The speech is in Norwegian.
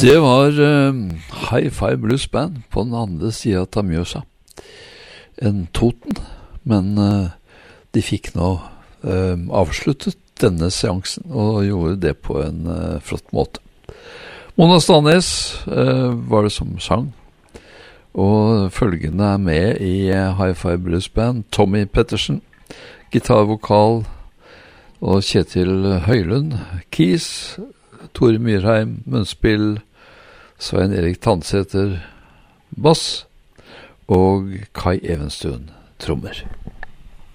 Det var Hi-Fi Blues Band på den andre siden av Mjøsa. En Toten, men de fikk nå avsluttet denne seansen og gjorde det på en flott måte. Mona Stanes var det som sang, og følgende med i Hi-Fi Blues Band: Tommy Pettersen, gitarvokal, og Kjetil Høylund, keys, Tore Myrheim, munnspill, Svein Erik Tandsæter, bass, og Kai Evenstuen, trommer.